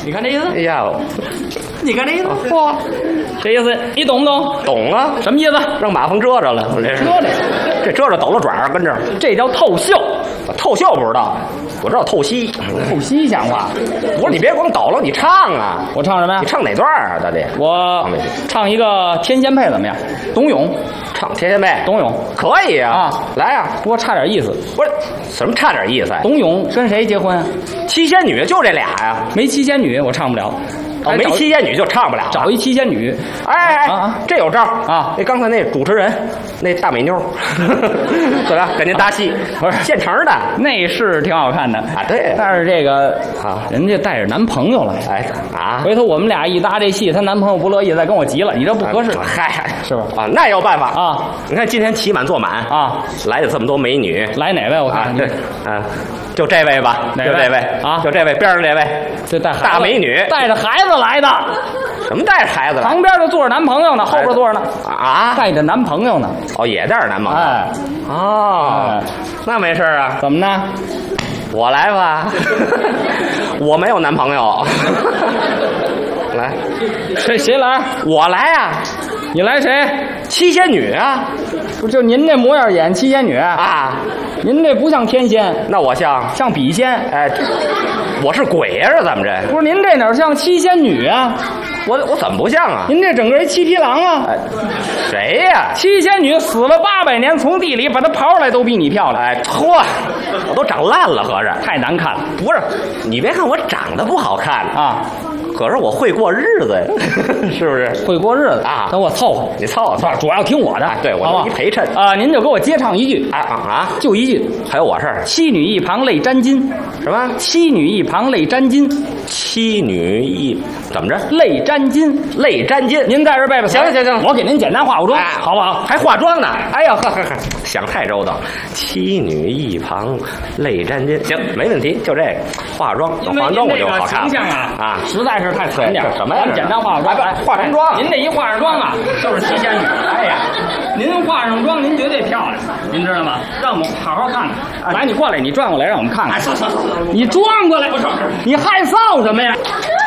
你看这意思？ 哎呀， 你看这意思？ 嚯， 这意思你懂不懂？ 懂啊， 什么意思？ 让马蜂蛰着了，我这是这蛰着抖了爪儿跟这儿， 这叫透袖。 透袖不知道，我知道透析。 透析像话？ 不是你别光抖了，你唱啊！ 我唱什么呀你？唱哪段啊，大弟？ 我唱一个《天仙配》怎么样？董永， 唱天仙配， 董永可以啊！ 啊， 来呀！ 不过差点意思。 不是什么差点意思啊？ 董永跟谁结婚？ 七仙女就这俩呀？ 没七仙女，我唱不了。 哦，没七仙女就唱不了。 找一七仙女。 哎，这有招啊！ 那刚才那主持人，那大美妞，怎么样？跟您搭戏？ 不是现成的， 那是挺好看的啊。对， 但是这个啊， 人家带着男朋友来。 哎啊！ 回头我们俩一搭这戏，她男朋友不乐意，再跟我急了，你这不合适。 嗨， 是吧？ 啊，那有办法啊！ 你看今天骑满坐满啊， 来了这么多美女， 来哪位？我看这，就这位吧， 哪位？ 就这位啊， 就这位边上这位， 这带大美女， 带着孩子来的。 什么带着孩子来？ 旁边就坐着男朋友呢，后边坐着呢。 啊， 带着男朋友呢。 哦，也带着男朋友。 哎， 哦，那没事啊。 怎么呢？ 我来吧，我没有男朋友。来， 谁来？ 我来啊！ 你来谁？ 七仙女啊！ 不就您这模样演七仙女啊？ 您这不像天仙， 那我像比仙。 哎，我是鬼呀，这怎么着？ 不是您这哪像七仙女啊？ 我怎么不像啊？ 您这整个一七匹狼啊！ 哎，谁呀？ 七仙女死了800年，从地里把她刨出来都比你漂亮。 哎，嚯，我都长烂了，合着太难看了。 不是，你别看我长得不好看啊， 可是我会过日子呀，是不是？ 会过日子啊， 等我凑合， 你凑合， 主要听我的。 对，我就一陪衬啊。您就给我接唱一句就一句， 还有我事儿。 妻女一旁泪沾巾， 什么？ 妻女一旁泪沾巾， 妻女一怎么着？ 泪沾巾， 泪沾巾。 您在这背吧。 行， 我给您简单化妆，好不好？ 还化妆呢？哎呀，呵，想太周到。妻女一旁泪沾巾，行，没问题，就这个化妆，化完妆我就好看了。 形象啊，实在是太惨点。 什么呀？ 简单化妆， 化什么妆？ 您这一化上妆啊，就是七仙女。哎呀，您化上妆，您绝对漂亮，您知道吗？让我们好好看看。来，你过来，你转过来，让我们看看。你转过来，你害臊什么呀？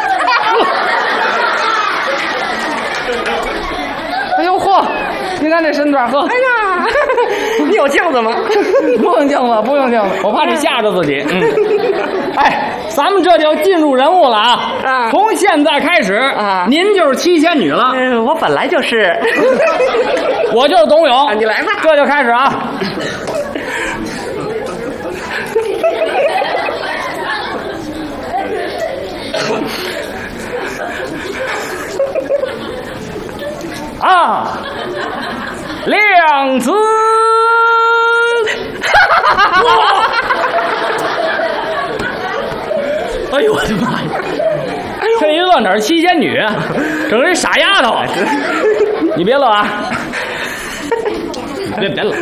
哎呦嚯！你看这身段，呵！ 哎呀，你有镜子吗？ 不用镜子，不用镜子，我怕你吓着自己。哎，咱们这就进入人物了啊！从现在开始啊，您就是七仙女了。 我本来就是， 我就是董永。 你来吧， 这就开始啊！啊，亮子，哎呦我的妈呀！这一乐哪是七仙女啊，整个一傻丫头。你别乐啊！别乐。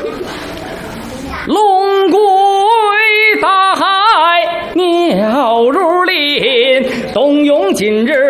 龙归大海，鸟如林，董永今日